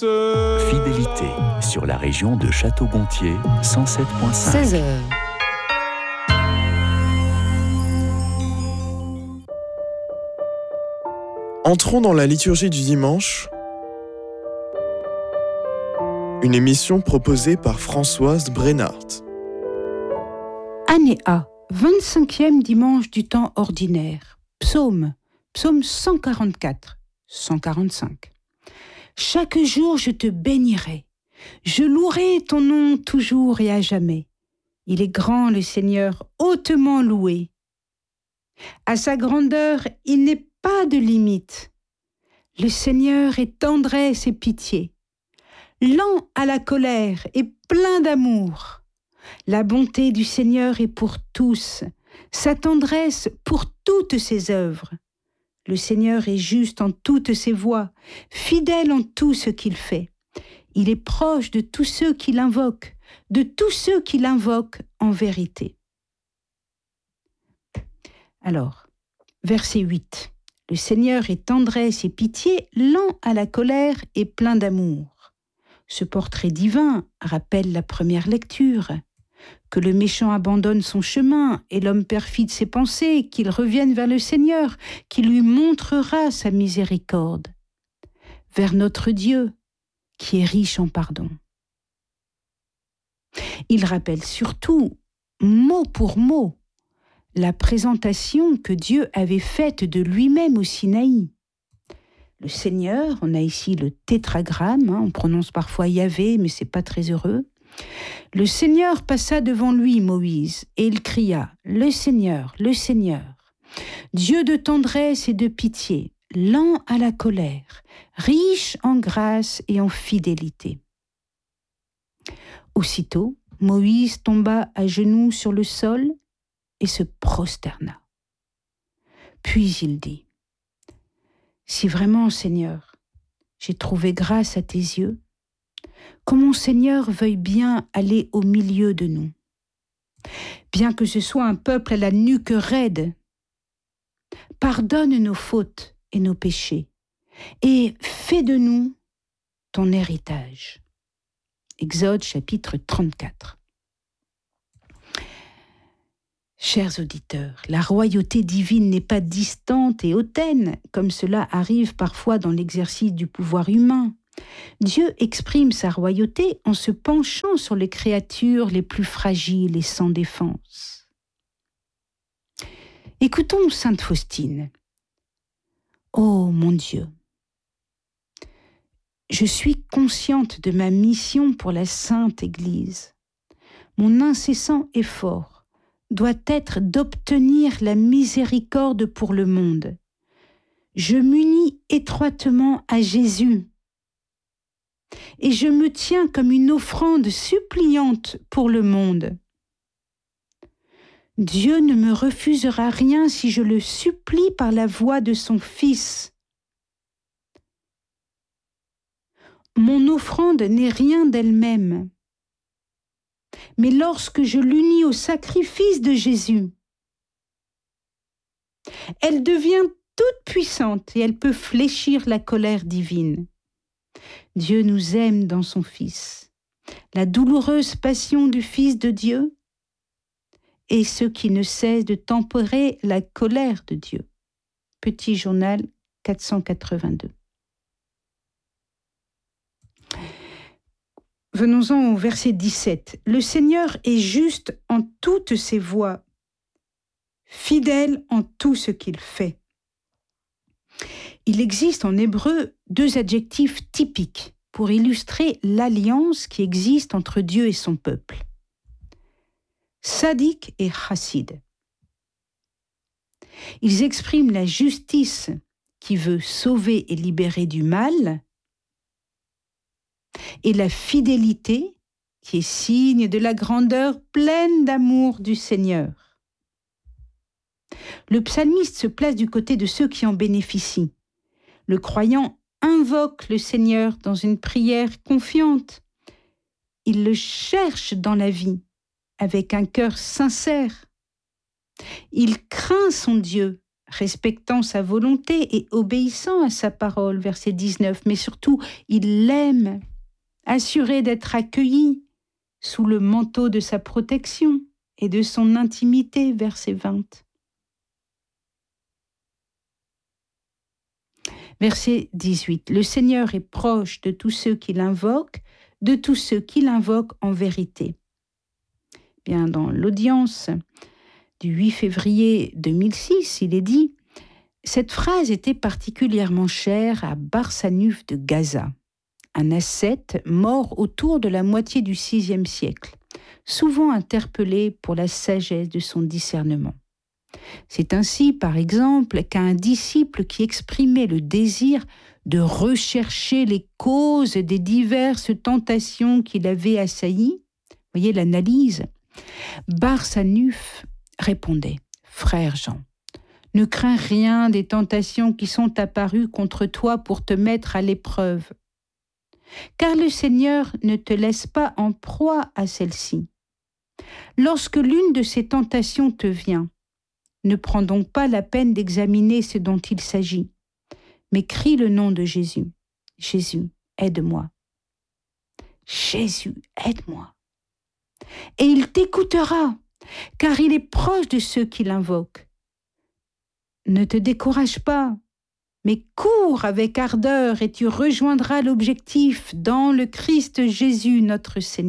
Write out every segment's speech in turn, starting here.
Fidélité sur la région de Château-Gontier, 107.5. 16h. Entrons dans la liturgie du dimanche, une émission proposée par Françoise Brennart. Année A, 25e dimanche du temps ordinaire. Psaume 144, 145. Chaque jour je te bénirai, je louerai ton nom toujours et à jamais. Il est grand le Seigneur, hautement loué. À sa grandeur, il n'est pas de limite. Le Seigneur est tendresse et pitié, lent à la colère et plein d'amour. La bonté du Seigneur est pour tous, sa tendresse pour toutes ses œuvres. Le Seigneur est juste en toutes ses voies, fidèle en tout ce qu'il fait. Il est proche de tous ceux qui l'invoquent, de tous ceux qui l'invoquent en vérité. Alors, verset 8. Le Seigneur est tendresse et pitié, lent à la colère et plein d'amour. Ce portrait divin rappelle la première lecture. Que le méchant abandonne son chemin et l'homme perfide ses pensées, qu'il revienne vers le Seigneur, qui lui montrera sa miséricorde. Vers notre Dieu, qui est riche en pardon. Il rappelle surtout, mot pour mot, la présentation que Dieu avait faite de lui-même au Sinaï. Le Seigneur, on a ici le tétragramme, on prononce parfois Yahvé, mais c'est pas très heureux. Le Seigneur passa devant lui, Moïse, et il cria, « Le Seigneur, Dieu de tendresse et de pitié, lent à la colère, riche en grâce et en fidélité. » Aussitôt, Moïse tomba à genoux sur le sol et se prosterna. Puis il dit, « Si vraiment, Seigneur, j'ai trouvé grâce à tes yeux, que mon Seigneur veuille bien aller au milieu de nous. Bien que ce soit un peuple à la nuque raide, pardonne nos fautes et nos péchés, et fais de nous ton héritage. » Exode chapitre 34. Chers auditeurs, la royauté divine n'est pas distante et hautaine, comme cela arrive parfois dans l'exercice du pouvoir humain. Dieu exprime sa royauté en se penchant sur les créatures les plus fragiles et sans défense. Écoutons Sainte Faustine. Ô mon Dieu, je suis consciente de ma mission pour la Sainte Église. Mon incessant effort doit être d'obtenir la miséricorde pour le monde. Je m'unis étroitement à Jésus et je me tiens comme une offrande suppliante pour le monde. Dieu ne me refusera rien si je le supplie par la voix de son Fils. Mon offrande n'est rien d'elle-même, mais lorsque je l'unis au sacrifice de Jésus, elle devient toute puissante et elle peut fléchir la colère divine. Dieu nous aime dans son Fils. La douloureuse passion du Fils de Dieu est ce qui ne cesse de tempérer la colère de Dieu. Petit journal 482. Venons-en au verset 17. Le Seigneur est juste en toutes ses voies, fidèle en tout ce qu'il fait. Il existe en hébreu 2 adjectifs typiques pour illustrer l'alliance qui existe entre Dieu et son peuple. Sadik et chassid. Ils expriment la justice qui veut sauver et libérer du mal et la fidélité qui est signe de la grandeur pleine d'amour du Seigneur. Le psalmiste se place du côté de ceux qui en bénéficient. Le croyant invoque le Seigneur dans une prière confiante. Il le cherche dans la vie avec un cœur sincère. Il craint son Dieu, respectant sa volonté et obéissant à sa parole, verset 19, mais surtout, il l'aime, assuré d'être accueilli sous le manteau de sa protection et de son intimité, verset 20. Verset 18. Le Seigneur est proche de tous ceux qui l'invoquent, de tous ceux qui l'invoquent en vérité. Bien, dans l'audience du 8 février 2006, il est dit « Cette phrase était particulièrement chère à Barsanuph de Gaza, un ascète mort autour de la moitié du VIe siècle, souvent interpellé pour la sagesse de son discernement. C'est ainsi, par exemple, qu'un disciple qui exprimait le désir de rechercher les causes des diverses tentations qu'il avait assaillies, voyez l'analyse, Barsanuph répondait « Frère Jean, ne crains rien des tentations qui sont apparues contre toi pour te mettre à l'épreuve, car le Seigneur ne te laisse pas en proie à celle-ci. Lorsque l'une de ces tentations te vient, ne prends donc pas la peine d'examiner ce dont il s'agit, mais crie le nom de Jésus. Jésus, aide-moi. Jésus, aide-moi. Et il t'écoutera, car il est proche de ceux qui l'invoquent. Ne te décourage pas, mais cours avec ardeur et tu rejoindras l'objectif dans le Christ Jésus, notre Seigneur. »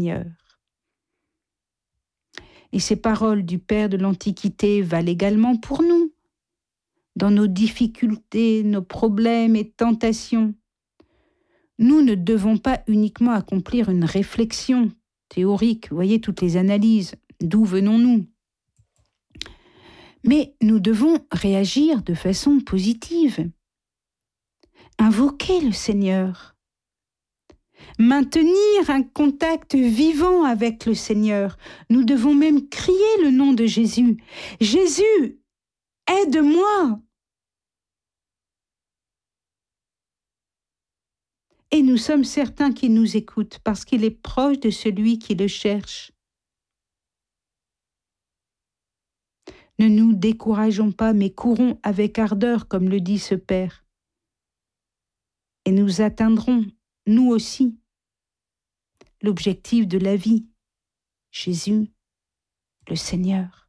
Et ces paroles du Père de l'Antiquité valent également pour nous. Dans nos difficultés, nos problèmes et tentations, nous ne devons pas uniquement accomplir une réflexion théorique, vous voyez toutes les analyses, d'où venons-nous? Mais nous devons réagir de façon positive. Invoquer le Seigneur. Maintenir un contact vivant avec le Seigneur. Nous devons même crier le nom de Jésus. Jésus, aide-moi! Et nous sommes certains qu'il nous écoute parce qu'il est proche de celui qui le cherche. Ne nous décourageons pas, mais courons avec ardeur, comme le dit ce Père. Et nous atteindrons, nous aussi, l'objectif de la vie, Jésus, le Seigneur.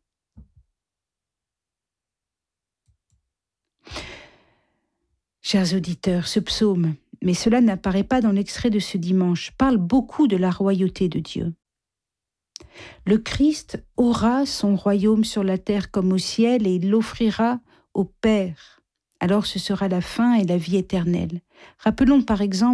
Chers auditeurs, ce psaume, mais cela n'apparaît pas dans l'extrait de ce dimanche, parle beaucoup de la royauté de Dieu. Le Christ aura son royaume sur la terre comme au ciel et il l'offrira au Père. Alors ce sera la fin et la vie éternelle. Rappelons par exemple